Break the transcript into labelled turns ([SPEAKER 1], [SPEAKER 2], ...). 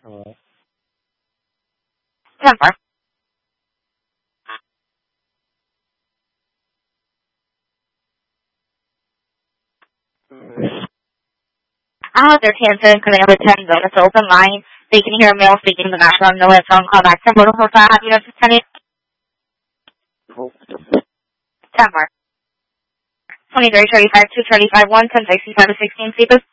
[SPEAKER 1] Hello.
[SPEAKER 2] 10-4. Their Hanson, Command with 10, bonus open line. They can hear a male speaking in the background, no phone call back. 10 for 5, you know, 10 10 more. 23, 35, 2, 35, 1, 10, 65 to 16, Cephas.